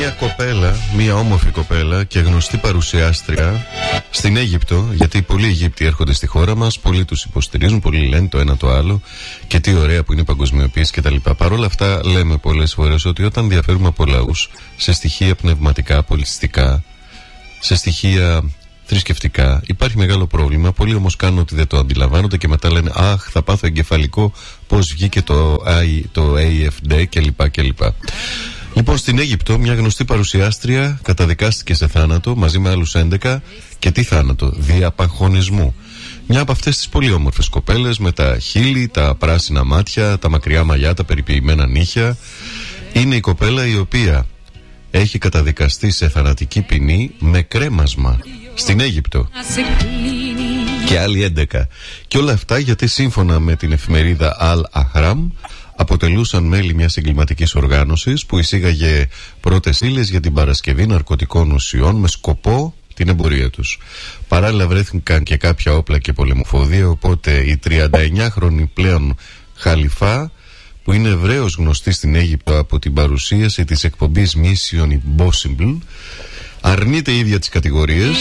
Μία όμορφη κοπέλα και γνωστή παρουσιάστρια στην Αίγυπτο, γιατί πολλοί Αιγύπτιοι έρχονται στη χώρα μας, πολλοί τους υποστηρίζουν, πολλοί λένε το ένα το άλλο και τι ωραία που είναι η παγκοσμιοποίηση κτλ. Παρ' όλα αυτά λέμε πολλές φορές ότι όταν διαφέρουμε από λαούς σε στοιχεία πνευματικά, πολιτιστικά, σε στοιχεία θρησκευτικά, υπάρχει μεγάλο πρόβλημα. Πολλοί όμως κάνουν ότι δεν το αντιλαμβάνονται και μετά λένε «Αχ, θα πάθω εγκεφαλικό, πώς βγήκε το AFD» κλπ. Λοιπόν, στην Αίγυπτο μια γνωστή παρουσιάστρια καταδικάστηκε σε θάνατο μαζί με άλλους 11. Και τι θάνατο? Διαπαγχωνισμού. Μια από αυτές τις πολύ όμορφες κοπέλες με τα χείλη, τα πράσινα μάτια, τα μακριά μαλλιά, τα περιποιημένα νύχια, είναι η κοπέλα η οποία έχει καταδικαστεί σε θανατική ποινή με κρέμασμα στην Αίγυπτο. Και άλλοι 11. Και όλα αυτά γιατί σύμφωνα με την εφημερίδα Al Ahram αποτελούσαν μέλη μιας εγκληματικής οργάνωσης που εισήγαγε πρώτες ύλες για την παρασκευή ναρκωτικών ουσιών με σκοπό την εμπορία τους. Παράλληλα βρέθηκαν και κάποια όπλα και πολεμοφόδια, οπότε η 39χρονη πλέον Χαλιφά, που είναι ευρέως γνωστή στην Αίγυπτο από την παρουσίαση της εκπομπής Mission Impossible, αρνείται η ίδια τις κατηγορίες.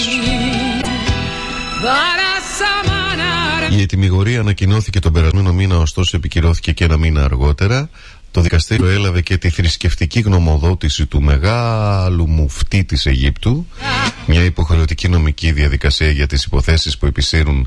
Η ετυμηγορία ανακοινώθηκε τον περασμένο μήνα, ωστόσο επικυρώθηκε και ένα μήνα αργότερα. Το δικαστήριο έλαβε και τη θρησκευτική γνωμοδότηση του μεγάλου μουφτή της Αιγύπτου, μια υποχρεωτική νομική διαδικασία για τις υποθέσεις που επισύρουν